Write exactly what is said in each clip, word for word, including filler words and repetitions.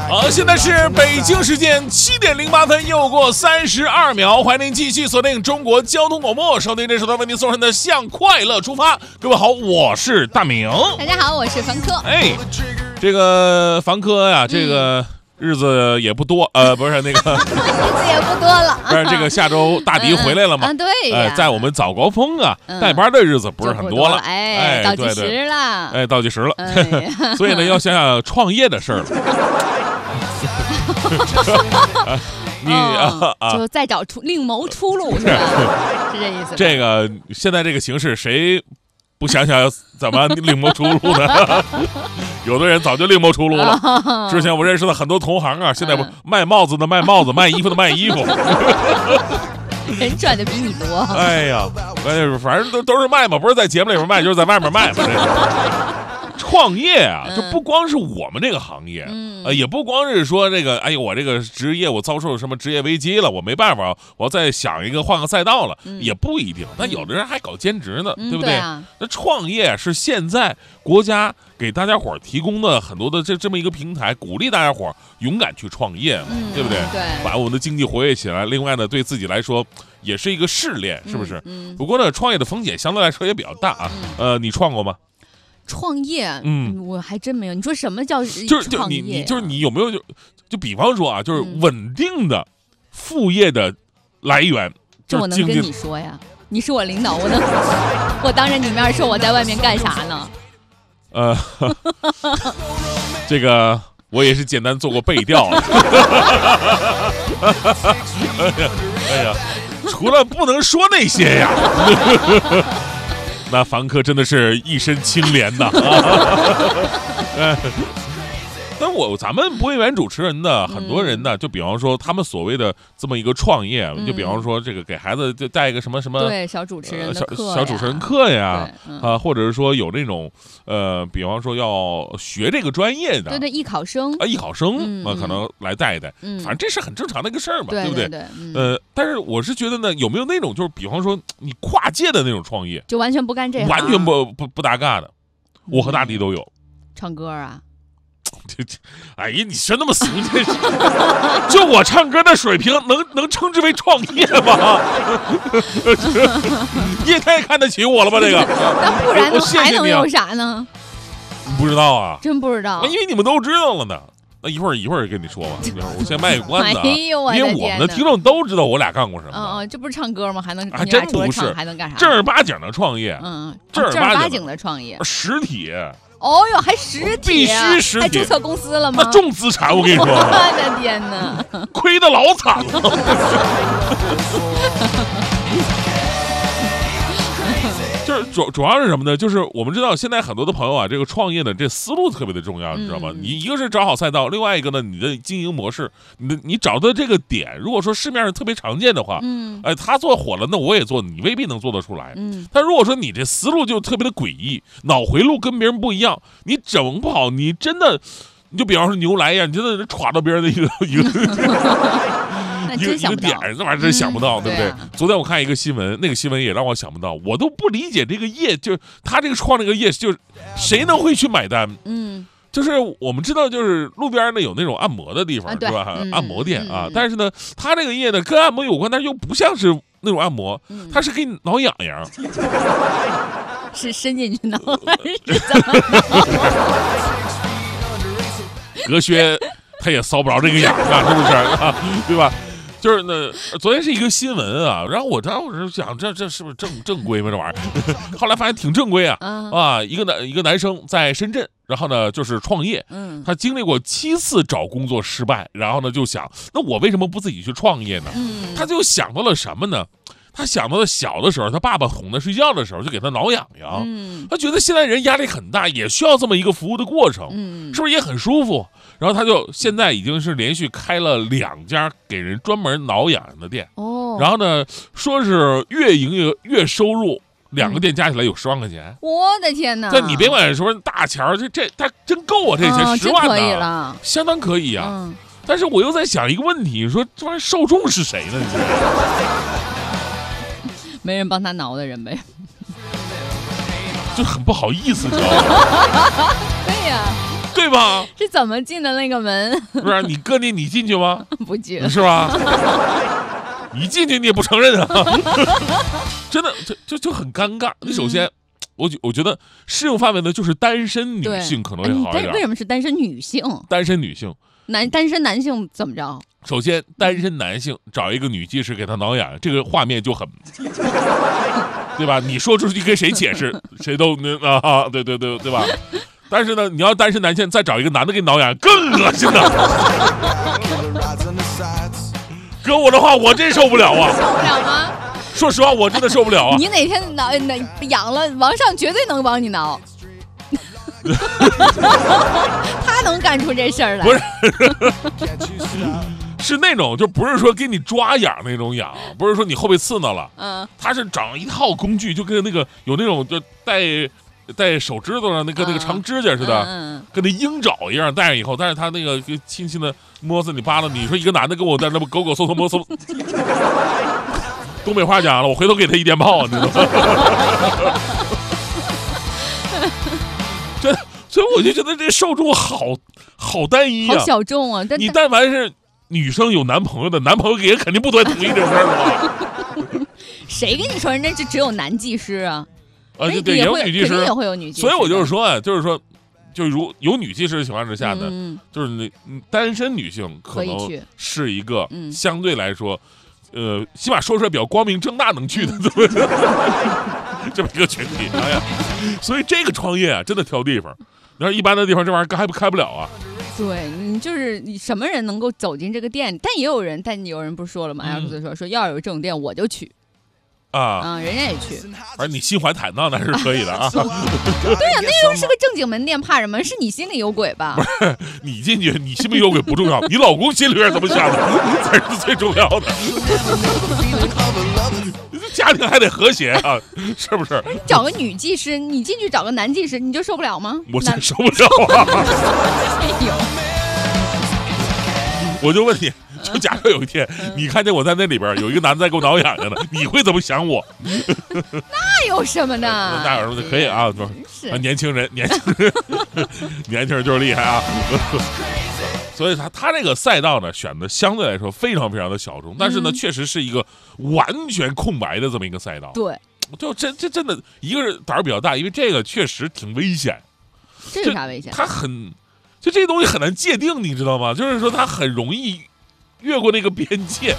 好，现在是北京时间七点零八分，又过三十二秒，欢迎您继续锁定中国交通广播，收听这首段为您送上的向快乐出发。各位好，我是大明。 大家好，我是凡科。 哎，这个凡科呀，这个日子也不多，嗯、呃，不是那个日子也不多了， 不是这个下周大迪回来了嘛？ 嗯，对呀、 呃，在我们早高峰啊，嗯、带班的日子不是很多了， 哎， 哎倒计时了， 哎，倒计时了， 哎、 所以呢，要想想创业的事儿了。你、 哦、 啊， 就再找出另谋出路，是吧？是这意思。 这个现在这个形势，谁不想想怎么另谋出路呢？有的人早就另谋出路了。之前我认识的很多同行啊，现在卖帽子的卖帽子，卖衣服的卖衣服。 人赚的比你多。 哎呀，反正都都是卖嘛，不是在节目里面卖，就是在外面卖嘛。这个创业啊，就不光是我们这个行业，嗯、呃，也不光是说这个，哎呦，我这个职业我遭受什么职业危机了，我没办法，我要再想一个换个赛道了，嗯、也不一定。那有的人还搞兼职呢， 嗯、 对不对？ 对啊、 那创业是现在国家给大家伙儿提供的很多的这这么一个平台，鼓励大家伙儿勇敢去创业嘛， 嗯、 对不对？ 对， 把我们的经济活跃起来。另外呢，对自己来说也是一个试炼，是不是？ 嗯嗯、 不过呢，创业的风险相对来说也比较大啊。 嗯、 呃，你创过吗？ 创业， 嗯， 我还真没有。你说什么叫就是就你你就是你有没有就就比方说啊，就是稳定的副业的来源？ 这我能跟你说呀？你是我领导，我能我当着你面说我在外面干啥呢？ 呃，这个我也是简单做过背调。哎呀，除了不能说那些呀。那凡客真的是一身清廉呐！但我咱们播音员主持人呢，很多人呢，就比方说他们所谓的这么一个创业，嗯、就比方说这个给孩子就带一个什么什么对小主持人的课、 呃、小小主持人课呀， 嗯、 啊，或者是说有那种呃，比方说要学这个专业的， 对对，艺考生啊，艺考生嗯、 啊，可能来带一带， 嗯、 反正这是很正常的一个事儿嘛， 对不对？ 对对嗯、 呃，但是我是觉得呢，有没有那种就是比方说你跨界的那种创业， 就完全不干这行， 完全不不不搭嘎的，我和大迪都有。 嗯、唱歌啊。 这这，哎呀，你说那么俗，这是就我唱歌的水平，能能称之为创业吗？你也太看得起我了吧？这个， 那不然还能有啥呢？ 不知道啊， 真不知道， 因为你们都知道了呢。那一会儿一会儿跟你说吧，我先卖个关子啊。 哎呦我的天哪， 因为我们的听众都知道我俩干过什么。 嗯嗯，这不是唱歌吗？还能还真不是， 还能干啥？ 正儿八经的创业， 嗯， 正儿八经的创业， 实体。 哦哟，还实体， 必须实体， 还注册公司了吗？ 那重资产，我跟你说， 我的天哪， 亏得老惨了。就是主主要是什么呢？就是我们知道现在很多的朋友啊，这个创业的这思路特别的重要，你知道吗？ 嗯、 你一个是找好赛道，另外一个呢，你的经营模式，你的你找的这个点，如果说市面上特别常见的话， 嗯， 哎，他做火了，那我也做，你未必能做得出来。 嗯， 但如果说你这思路就特别的诡异，脑回路跟别人不一样，你整不好，你真的，你就比方说牛来一样，你真的歘到别人的一个一个。一个一个点，那玩意儿真想不到，嗯、对不对？对啊、昨天我看一个新闻，那个新闻也让我想不到，我都不理解这个业，就是他这个创这个业，就是谁能会去买单？ 嗯， 就是我们知道，就是路边呢有那种按摩的地方， 啊、 是吧？ 嗯、 按摩店啊， 嗯、 但是呢，他这个业呢跟按摩有关，但是又不像是那种按摩， 嗯、 他是给你挠痒痒， 是伸进去挠还是怎么挠？ 隔靴他也搔不着这个痒啊，是不是啊？对吧？就是呢，昨天是一个新闻啊，然后我当时想，这这是不是正正规吗？这玩意儿，后来发现挺正规啊， 嗯、 啊，一个男一个男生在深圳，然后呢就是创业， 嗯， 他经历过七次找工作失败，然后呢就想，那我为什么不自己去创业呢？ 嗯， 他就想到了什么呢？他想到了小的时候，他爸爸哄他睡觉的时候就给他挠痒痒， 嗯， 他觉得现在人压力很大，也需要这么一个服务的过程， 嗯， 是不是也很舒服？然后他就现在已经是连续开了两家给人专门挠痒痒的店， 哦， 然后呢，说是月营业月收入两个店加起来有十万块钱， 我的天哪！ 但你别管说大钱儿，这这他真够啊，这钱十万呢， 可以了， 相当可以啊。 嗯， 但是我又在想一个问题，说这玩意儿受众是谁呢？你说没人帮他挠的人呗， 就很不好意思，知道吗？ 对呀。 对吧？ 是怎么进的那个门？ 不是你哥你你进去吗？ 不进， 是吧？一进去你也不承认啊，真的就就就很尴尬。你首先，嗯、我我觉得适用范围呢就是单身女性可能会好一点。 为什么是单身女性？ 单身女性， 男单身男性怎么着？ 首先，单身男性找一个女技师给他挠痒，这个画面就很，对吧？你说出去跟谁解释，谁都啊，对对对对吧？但是呢，你要单身男性再找一个男的给你挠痒，更恶心了。搁我的话，我真受不了啊！ 受不了吗？ 说实话，我真的受不了啊！ 你哪天挠挠痒了，王上绝对能帮你挠。他能干出这事儿来？ 不是，是那种就不是说给你抓痒那种痒，不是说你后背刺挠了，嗯，他是长一套工具，就跟那个有那种就带带手指头上那个那个长指甲似的，嗯，跟那鹰爪一样戴上以后，但是他那个轻轻的摸死你扒拉你，说一个男的跟我在那狗狗嗖嗖摸嗖，东北话讲了，我回头给他一电炮，你知道吗？这，所以我就觉得这受众好好单一啊， 好小众啊！ 你但凡是女生有男朋友的，男朋友也肯定不会同意这种事儿吧？ 谁跟你说人家就只有男技师啊？ 啊，对对，也有女技师， 也会有女技师。 所以我就是说啊，就是说，就如有女技师的情况之下呢，嗯、就是那单身女性可能是一个相对来说，呃，起码说出来比较光明正大能去的这么、嗯、这么一个群体。哎呀，所以这个创业啊，真的挑地方。你要一般的地方，这玩意儿开不开不了啊。 对你就是你什么人能够走进这个店？但也有人，但有人不是说了吗？艾克斯说说要有这种店我就去。啊，嗯，人家也去， 而你心怀坦荡那是可以的啊。 对呀、啊，那又是个正经门店，怕什么？是你心里有鬼吧？ 不是，你进去，你心里有鬼不重要，你老公心里边怎么想的才是最重要的。家庭还得和谐啊，是不是？ 找个女技师，你进去找个男技师，你就受不了吗？ 我真受不了啊！哎呦，我就问你。就假设有一天，你看见我在那里边有一个男的在给我挠痒痒的，你会怎么想我？ 那有什么呢？ 那有什么可以啊？是年轻人，年轻人，年轻人就是厉害啊！所以他他这个赛道呢，选的相对来说非常非常的小众，但是呢，嗯、确实是一个完全空白的这么一个赛道。 对， 就这这真的，一个是胆儿比较大，因为这个确实挺危险。 这有啥危险？ 它很，就这东西很难界定，你知道吗？就是说它很容易越过那个边界。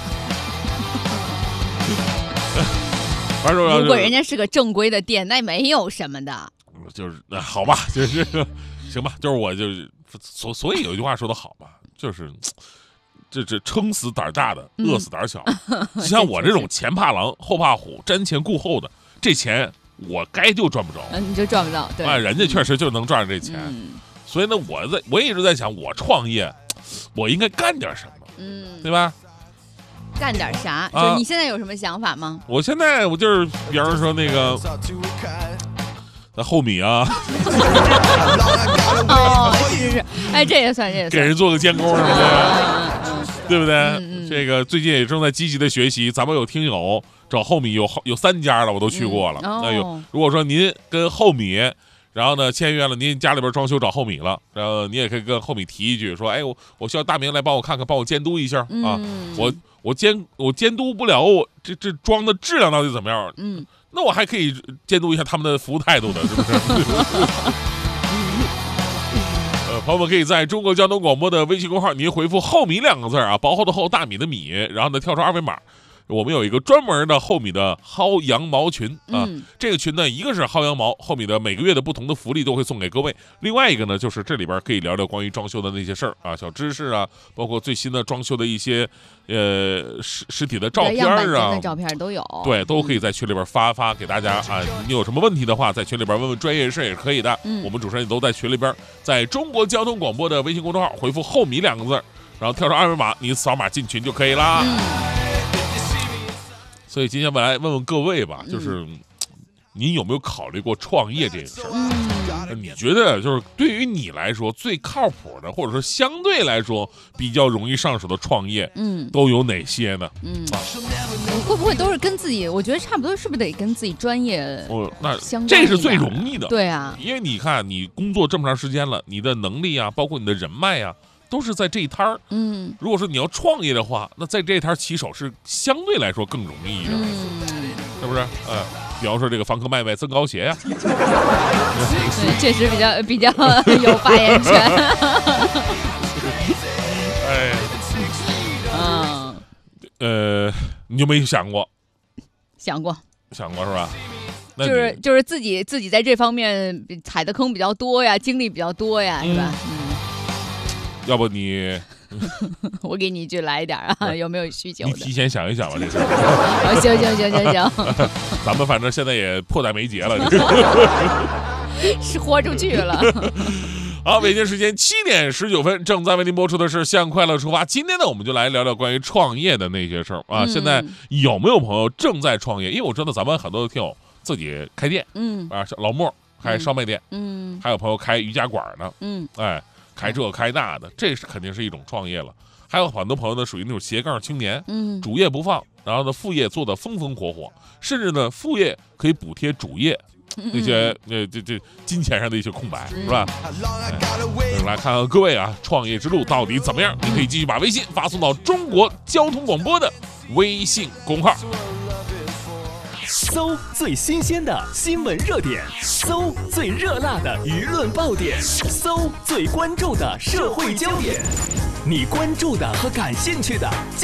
如果人家是个正规的店，那没有什么的。 就是那好吧，就是行吧，就是我就是所所以有一句话说得好嘛，就是这这撑死胆大的，饿死胆小。嗯、像我这种前怕狼后怕虎，瞻前顾后的，这钱我该就赚不着， 嗯，你就赚不到。对， 啊，人家确实就能赚着这钱。嗯、所以呢，我在我一直在想，我创业，我应该干点什么，嗯，对吧？ 干点啥？就是你现在有什么想法吗？ 我现在我就是，比方说那个，那后米啊， 哦，是是，哎，这也算，这也算， 给人做个监工什么的，对不对？嗯嗯、这个最近也正在积极的学习，咱们有听友找后米有有三家了，我都去过了。嗯、哎呦，如果说您跟后米。然后呢，签约了，您家里边装修找后米了，然后你也可以跟后米提一句，说，哎，我我需要大明来帮我看看，帮我监督一下、嗯、啊，我我监我监督不了我这这装的质量到底怎么样？嗯，那我还可以监督一下他们的服务态度的，是不是？呃，朋友们可以在中国交通广播的微信公号，您回复“后米”两个字啊，薄厚的厚，大米的米，然后呢跳出二维码。我们有一个专门的后米的薅羊毛群啊，嗯、这个群呢，一个是薅羊毛，后米的每个月的不同的福利都会送给各位。另外一个呢，就是这里边可以聊聊关于装修的那些事儿啊，小知识啊，包括最新的装修的一些呃实实体的照片啊， 照片都有， 对，都可以在群里边发发给大家啊。你有什么问题的话，在群里边问问专业人士也可以的。嗯、我们主持人都在群里边，在中国交通广播的微信公众号回复“后米”两个字，然后跳出二维码，你扫码进群就可以啦。嗯，所以今天我来问问各位吧，就是您有没有考虑过创业这件事儿？嗯嗯，你觉得就是对于你来说最靠谱的，或者说相对来说比较容易上手的创业，嗯，都有哪些呢？嗯，啊、 会不会都是跟自己？我觉得差不多，是不是得跟自己专业哦，那相关？ 这是最容易的。 对啊， 因为你看，你工作这么长时间了，你的能力啊，包括你的人脉啊，都是在这一摊儿。嗯，如果说你要创业的话，那在这一摊起手是相对来说更容易的，嗯、是不是？嗯、呃。比方说这个房客麦麦增高鞋呀、啊， 对，确实比较比较有发言权。 哎，嗯，呃，你有没有想过？ 想过， 想过是吧？ 就是就是自己自己在这方面踩的坑比较多呀，经历比较多呀，是吧？嗯。 要不你？ 我给你一句来一点啊，有没有需求的？ 你提前想一想吧，这事。 行行行行行， 咱们反正现在也迫在眉睫了， 是豁出去了。 好，北京时间七点十九分，正在为您播出的是《向快乐出发》。今天呢，我们就来聊聊关于创业的那些事儿啊。嗯、现在有没有朋友正在创业？因为我知道咱们很多的听友自己开店，嗯啊，老莫开烧麦店，嗯，还有朋友开瑜伽馆呢，嗯，哎。开这开那的，这是肯定是一种创业了。还有很多朋友呢，属于那种斜杠青年，嗯，主业不放，然后呢，副业做得风风火火，甚至呢，副业可以补贴主业那些呃这这金钱上的一些空白，是吧？哎、来看看各位啊，创业之路到底怎么样？你可以继续把微信发送到中国交通广播的微信公号。 搜最新鲜的新闻热点，搜最热辣的舆论爆点，搜最关注的社会焦点，你关注的和感兴趣的